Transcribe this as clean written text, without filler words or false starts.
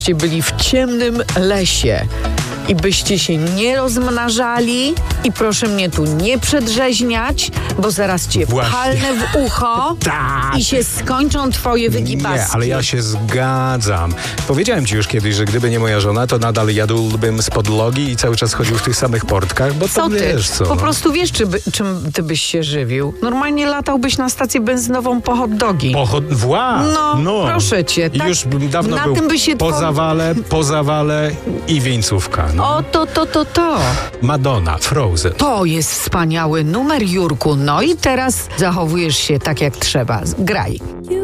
byli w ciemnym lesie i byście się nie rozmnażali i proszę mnie tu nie przedrzeźniać, bo zaraz cię palnę w ucho Tak. i się skończą twoje wygibaski. Nie, ale ja się zgadzam. Powiedziałem ci już kiedyś, że gdyby nie moja żona, to nadal jadłbym z podlogi i cały czas chodził w tych samych portkach, bo Co to ty? wiesz co. Po no. prostu wiesz, czym ty byś się żywił. Normalnie latałbyś na stację benzynową po hot dogi. No, proszę cię. I Tak, już bym dawno na był tym by się po zawale i wieńcówka. No. O, to. Madonna, Frozen. To jest wspaniały numer, Jurku. No i teraz zachowujesz się tak, jak trzeba. Graj.